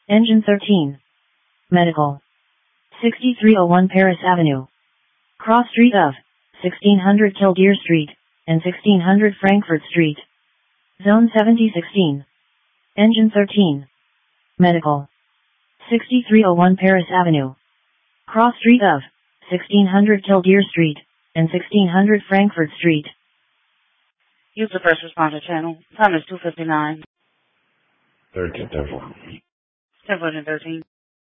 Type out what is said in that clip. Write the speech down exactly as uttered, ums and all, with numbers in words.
Engine thirteen. Medical. sixty-three oh one Paris Avenue. Cross street of sixteen hundred Kilgear Street and sixteen hundred Frankfurt Street. Zone seventy sixteen. Engine thirteen. Medical. sixty-three oh one Paris Avenue. Cross street of sixteen hundred Kilgear Street and sixteen hundred Frankfurt Street. Use the first responder channel. Time is two fifty-nine. thirteen, ten four. ten fourteen thirteen.